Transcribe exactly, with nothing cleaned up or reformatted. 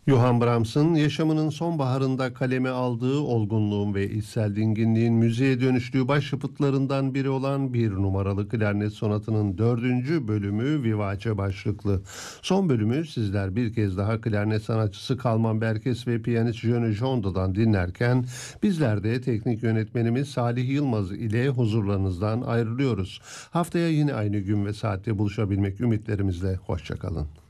Johann Brahms'ın yaşamının sonbaharında kaleme aldığı olgunluğun ve içsel dinginliğin müziğe dönüştüğü başyapıtlarından biri olan bir numaralı klarnet sonatının dördüncü bölümü Vivace başlıklı. Son bölümü sizler bir kez daha klarnet sanatçısı Kalman Berkes ve piyanist Jönü Jonda'dan dinlerken bizler de teknik yönetmenimiz Salih Yılmaz ile huzurlarınızdan ayrılıyoruz. Haftaya yine aynı gün ve saatte buluşabilmek ümitlerimizle hoşçakalın.